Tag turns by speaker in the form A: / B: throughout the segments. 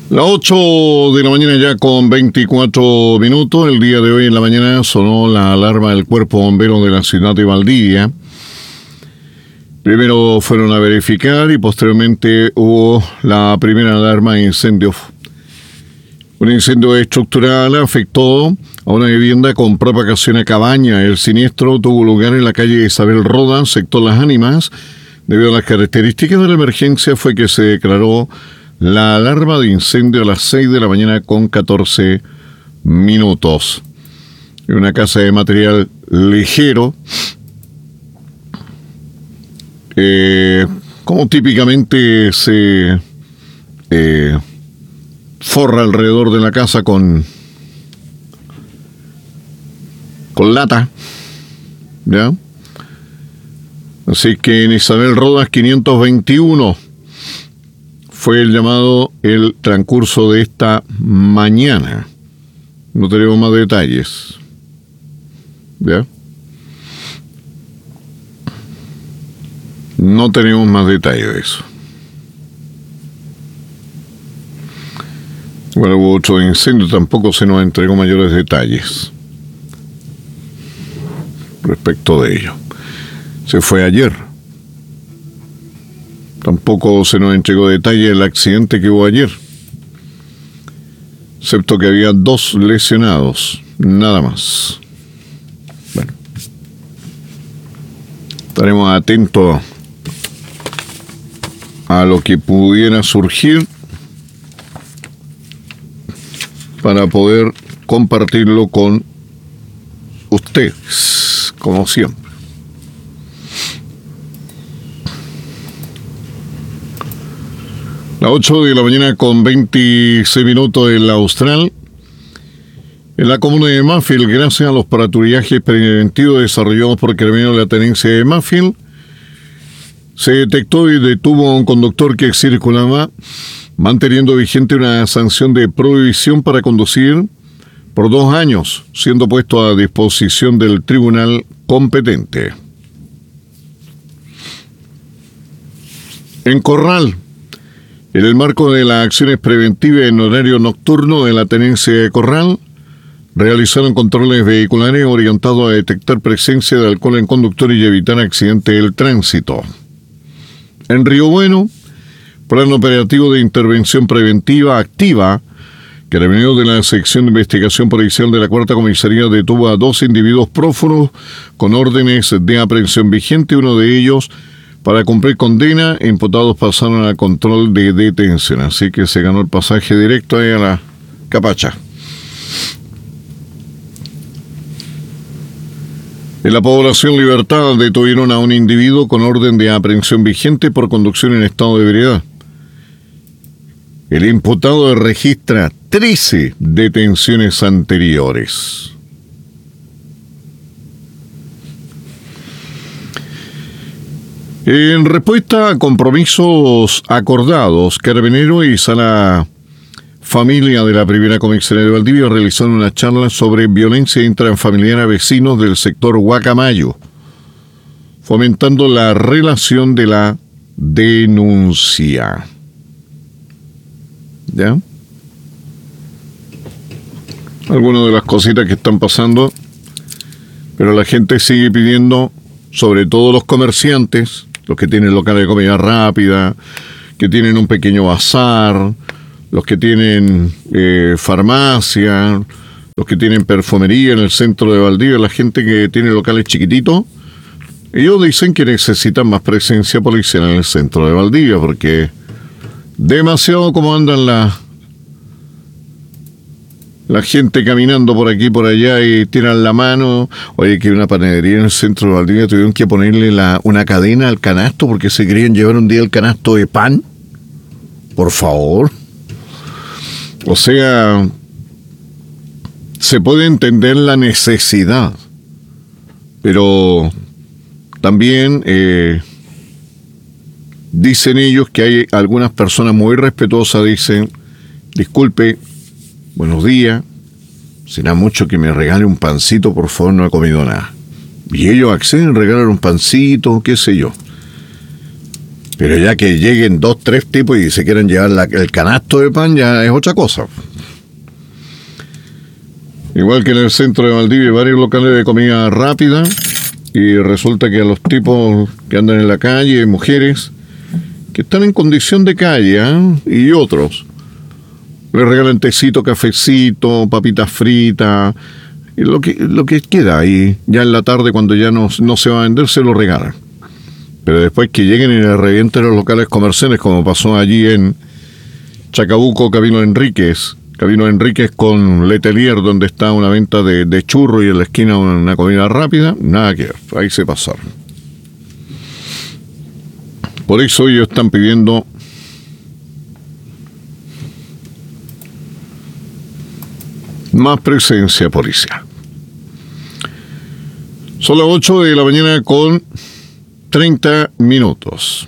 A: Las 8 de la mañana ya con 24 minutos. El día de hoy en la mañana sonó la alarma del Cuerpo Bombero de la ciudad de Valdivia. Primero fueron a verificar y posteriormente hubo la primera alarma de incendio. Un incendio estructural afectó a una vivienda con propagación a cabaña. El siniestro tuvo lugar en la calle Isabel Roda, sector Las Ánimas. Debido a las características de la emergencia fue que se declaró la alarma de incendio a las 6 de la mañana con 14 minutos. En una casa de material ligero, como típicamente se forra alrededor de la casa con lata, ¿ya? Así que en Isabel Rodas 521 fue el llamado el transcurso de esta mañana. No tenemos más detalles, ¿ya? No tenemos más detalles de eso. Bueno, hubo otro incendio, tampoco se nos entregó mayores detalles respecto de ello. Se fue ayer. Tampoco se nos entregó detalle del accidente que hubo ayer, excepto que había 2 lesionados, nada más. Bueno, estaremos atentos a lo que pudiera surgir para poder compartirlo con ustedes, como siempre. Las 8 de la mañana con 26 minutos en la Austral. En la comuna de Mafil, gracias a los patrullajes preventivos desarrollados por Carabineros de la Tenencia de Mafil, se detectó y detuvo a un conductor que circulaba manteniendo vigente una sanción de prohibición para conducir por 2 años, siendo puesto a disposición del tribunal competente. En Corral, en el marco de las acciones preventivas en horario nocturno de la Tenencia de Corral, realizaron controles vehiculares orientados a detectar presencia de alcohol en conductores y evitar accidentes del tránsito. En Río Bueno, plan operativo de intervención preventiva activa, Carabineros de la sección de investigación policial de la 4ª comisaría detuvo a 2 individuos prófugos con órdenes de aprehensión vigente, uno de ellos para cumplir condena. Imputados pasaron a control de detención, así que se ganó el pasaje directo ahí a la Capacha. En la población Libertad detuvieron a un individuo con orden de aprehensión vigente por conducción en estado de ebriedad. El imputado registra 13 detenciones anteriores. En respuesta a compromisos acordados, Carabineros y Sala Familia de la Primera Comisaría de Valdivia realizaron una charla sobre violencia intrafamiliar a vecinos del sector Guacamayo, fomentando la relación de la denuncia. ¿Ya? Algunas de las cositas que están pasando, pero la gente sigue pidiendo, sobre todo los comerciantes, los que tienen locales de comida rápida, que tienen un pequeño bazar, los que tienen farmacia, los que tienen perfumería en el centro de Valdivia, la gente que tiene locales chiquititos, ellos dicen que necesitan más presencia policial en el centro de Valdivia, porque demasiado como andan la gente caminando por aquí y por allá y tiran la mano. Oye, que una panadería en el centro de Valdivia tuvieron que ponerle una cadena al canasto porque se querían llevar un día el canasto de pan. Por favor. O sea, se puede entender la necesidad, pero también dicen ellos que hay algunas personas muy respetuosas, dicen, disculpe, buenos días, será mucho que me regale un pancito, por favor, no he comido nada. Y ellos acceden a regalar un pancito, qué sé yo. Pero ya que lleguen 2, 3 tipos y se quieren llevar el canasto de pan, ya es otra cosa. Igual que en el centro de Valdivia hay varios locales de comida rápida y resulta que a los tipos que andan en la calle, mujeres que están en condición de calle, y otros, les regalan tecito, cafecito, papitas fritas, y lo que queda ahí, ya en la tarde cuando ya no se va a vender, se lo regalan. Pero después que lleguen y les revienten los locales comerciales, como pasó allí en Chacabuco, Camino Enríquez con Letelier, donde está una venta de churro y en la esquina una comida rápida, nada que ver, ahí se pasaron. Por eso ellos están pidiendo más presencia policial. Son las 8 de la mañana con 30 minutos.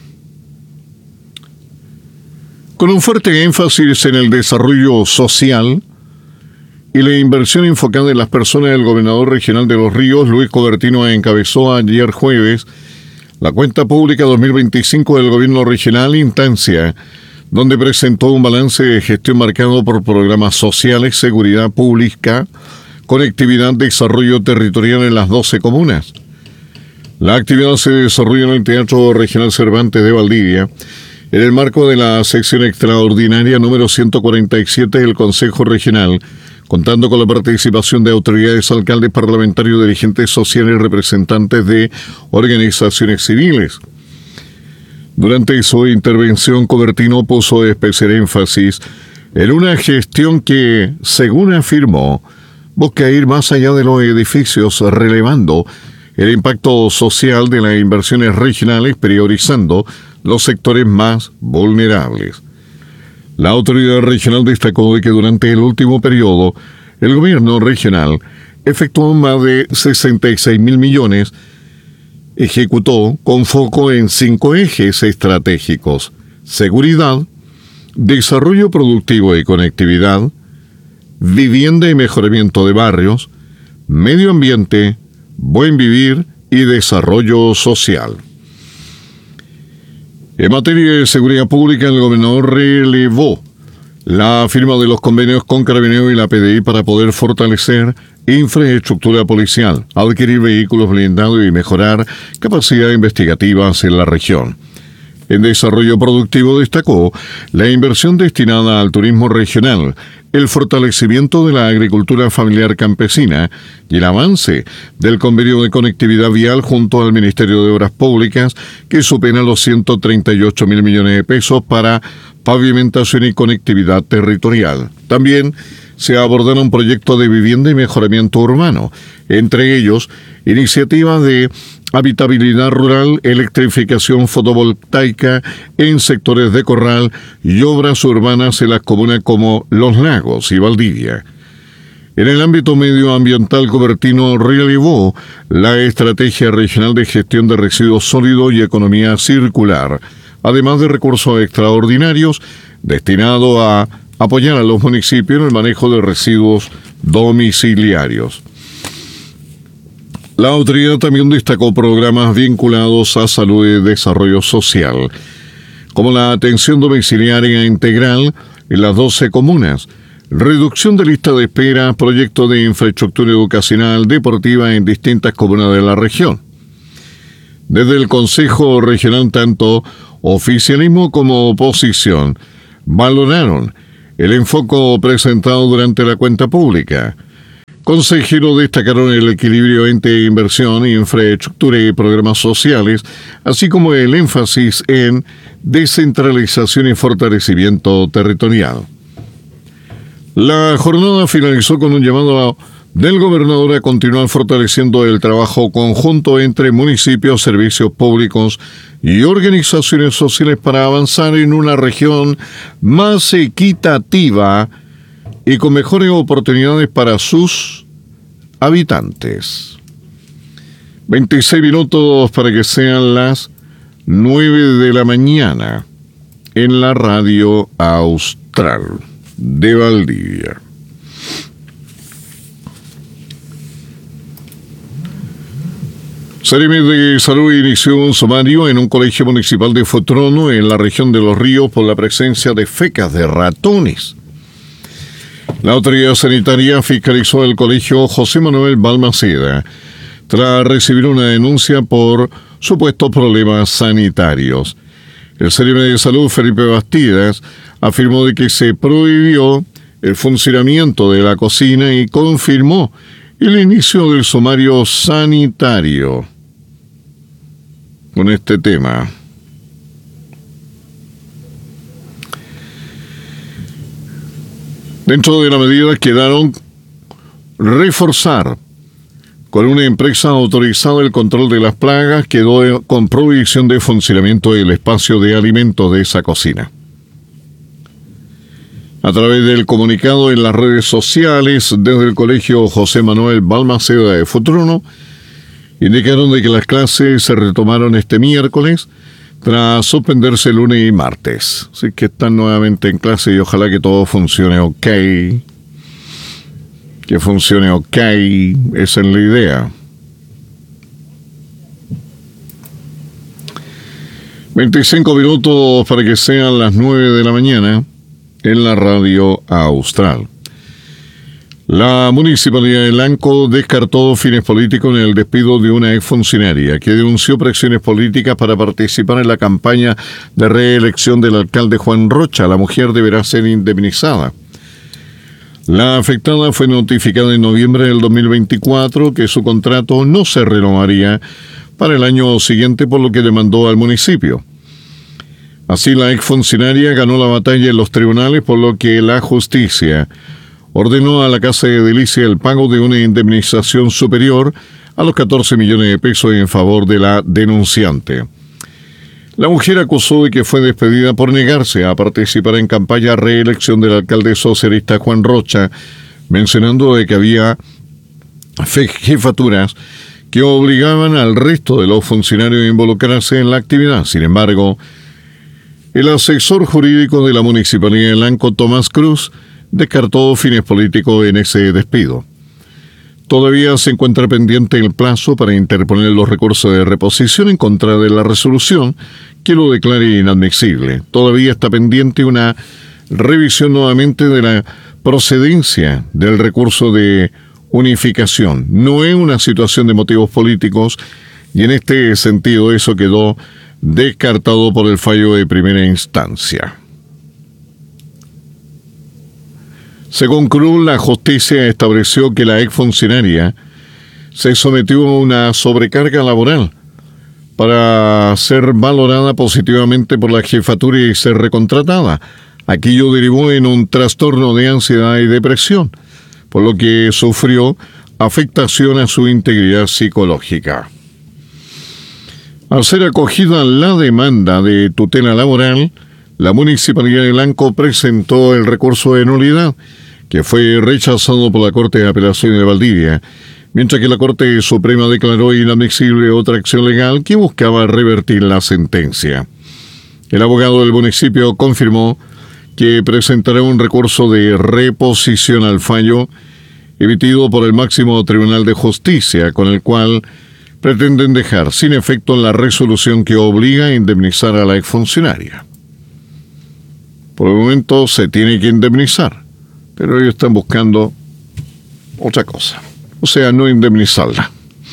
A: Con un fuerte énfasis en el desarrollo social y la inversión enfocada en las personas, el gobernador regional de Los Ríos, Luis Cobertino, encabezó ayer jueves la cuenta pública 2025 del gobierno regional, instancia donde presentó un balance de gestión marcado por programas sociales, seguridad pública, conectividad, desarrollo territorial en las 12 comunas. La actividad se desarrolla en el Teatro Regional Cervantes de Valdivia, en el marco de la sección extraordinaria número 147 del Consejo Regional, contando con la participación de autoridades, alcaldes, parlamentarios, dirigentes sociales y representantes de organizaciones civiles. Durante su intervención, Cobertino puso especial énfasis en una gestión que, según afirmó, busca ir más allá de los edificios, relevando el impacto social de las inversiones regionales, priorizando los sectores más vulnerables. La autoridad regional destacó de que durante el último periodo, el gobierno regional efectuó más de 66.000 millones, ejecutó con foco en 5 ejes estratégicos: seguridad, desarrollo productivo y conectividad, vivienda y mejoramiento de barrios, medio ambiente, buen vivir y desarrollo social. En materia de seguridad pública, el gobernador relevó la firma de los convenios con Carabineros y la PDI para poder fortalecer infraestructura policial, adquirir vehículos blindados y mejorar capacidades investigativas en la región. En desarrollo productivo destacó la inversión destinada al turismo regional, el fortalecimiento de la agricultura familiar campesina y el avance del convenio de conectividad vial junto al Ministerio de Obras Públicas, que supera los 138.000 millones de pesos para pavimentación y conectividad territorial. También se abordaron proyectos de vivienda y mejoramiento urbano, entre ellos iniciativas de habitabilidad rural, electrificación fotovoltaica en sectores de corral y obras urbanas en las comunas como Los Lagos y Valdivia. En el ámbito medioambiental, Cobertino relevó la estrategia regional de gestión de residuos sólidos y economía circular, además de recursos extraordinarios destinados a apoyar a los municipios en el manejo de residuos domiciliarios. La autoridad también destacó programas vinculados a salud y desarrollo social, como la atención domiciliaria integral en las 12 comunas, reducción de lista de espera, proyectos de infraestructura educacional, deportiva en distintas comunas de la región. Desde el Consejo Regional, tanto oficialismo como oposición valoraron el enfoque presentado durante la cuenta pública. Consejeros destacaron el equilibrio entre inversión, infraestructura y programas sociales, así como el énfasis en descentralización y fortalecimiento territorial. La jornada finalizó con un llamado del gobernador a continuar fortaleciendo el trabajo conjunto entre municipios, servicios públicos y organizaciones sociales para avanzar en una región más equitativa y con mejores oportunidades para sus habitantes. 26 minutos para que sean las 9 de la mañana en la Radio Austral de Valdivia. Seremi de Salud inició un sumario en un colegio municipal de Futrono, en la región de Los Ríos, por la presencia de fecas de ratones. La autoridad sanitaria fiscalizó el colegio José Manuel Balmaceda tras recibir una denuncia por supuestos problemas sanitarios. El Seremi de Salud, Felipe Bastidas, afirmó de que se prohibió el funcionamiento de la cocina y confirmó el inicio del sumario sanitario con este tema. Dentro de la medida quedaron reforzar con una empresa autorizada el control de las plagas, quedó con prohibición de funcionamiento del espacio de alimentos de esa cocina. A través del comunicado en las redes sociales desde el colegio José Manuel Balmaceda de Futrono, indicaron de que las clases se retomaron este miércoles tras suspenderse lunes y martes. Así que están nuevamente en clase y ojalá que todo funcione ok. Que funcione ok, esa es la idea. 25 minutos para que sean las 9 de la mañana en la radio Austral. La Municipalidad de Lanco descartó fines políticos en el despido de una exfuncionaria que denunció presiones políticas para participar en la campaña de reelección del alcalde Juan Rocha. La mujer deberá ser indemnizada. La afectada fue notificada en noviembre del 2024 que su contrato no se renovaría para el año siguiente, por lo que demandó al municipio. Así, la exfuncionaria ganó la batalla en los tribunales, por lo que la justicia ordenó a la Casa de Delicia el pago de una indemnización superior a los 14 millones de pesos en favor de la denunciante. La mujer acusó de que fue despedida por negarse a participar en campaña de reelección del alcalde socialista Juan Rocha, mencionando de que había jefaturas que obligaban al resto de los funcionarios a involucrarse en la actividad. Sin embargo, el asesor jurídico de la Municipalidad de Lanco, Tomás Cruz, descartó fines políticos en ese despido. Todavía se encuentra pendiente el plazo para interponer los recursos de reposición en contra de la resolución que lo declare inadmisible. Todavía está pendiente una revisión nuevamente de la procedencia del recurso de unificación. No es una situación de motivos políticos y en este sentido eso quedó descartado por el fallo de primera instancia. Según Cruz, la justicia estableció que la exfuncionaria se sometió a una sobrecarga laboral para ser valorada positivamente por la jefatura y ser recontratada. Aquello derivó en un trastorno de ansiedad y depresión, por lo que sufrió afectación a su integridad psicológica. Al ser acogida la demanda de tutela laboral, la Municipalidad de Lanco presentó el recurso de nulidad, que fue rechazado por la Corte de Apelaciones de Valdivia, mientras que la Corte Suprema declaró inadmisible otra acción legal que buscaba revertir la sentencia. El abogado del municipio confirmó que presentará un recurso de reposición al fallo emitido por el máximo Tribunal de Justicia, con el cual pretenden dejar sin efecto la resolución que obliga a indemnizar a la exfuncionaria. Por el momento se tiene que indemnizar, pero ellos están buscando otra cosa, o sea, no indemnizarla.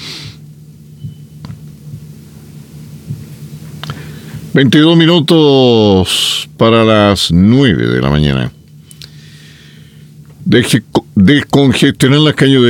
A: 22 minutos para las 9 de la mañana. Descongestionar las calles de